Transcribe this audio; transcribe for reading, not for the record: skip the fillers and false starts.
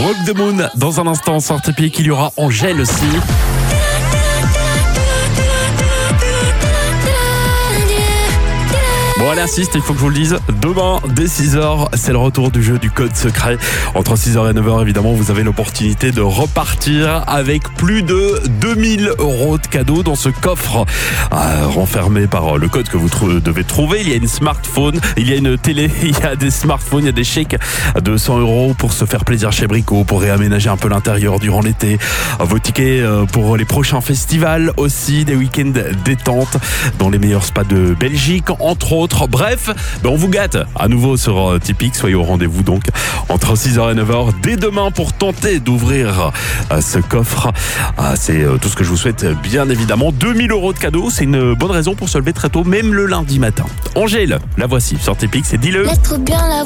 Walk the Moon. Dans un instant, sur Typique, il y aura Angèle aussi. Bon, allez, insiste, il faut que je vous le dise. Demain, dès 6h, c'est le retour du jeu du code secret. Entre 6h et 9h, évidemment, vous avez l'opportunité de repartir avec plus de 2000 € de cadeaux dans ce coffre renfermé par le code que vous devez trouver. Il y a une smartphone, il y a une télé, il y a des smartphones, il y a des chèques de 100 € pour se faire plaisir chez Brico, pour réaménager un peu l'intérieur durant l'été. Vos tickets pour les prochains festivals aussi, des week-ends détente dans les meilleurs spas de Belgique, entre autres. Bref, on vous gâte à nouveau sur Typique. Soyez au rendez-vous donc entre 6h et 9h dès demain pour tenter d'ouvrir ce coffre. C'est tout ce que je vous souhaite, bien évidemment. 2000 € de cadeaux, c'est une bonne raison pour se lever très tôt, même le lundi matin. Angèle, la voici sur Typique, c'est Dis-le.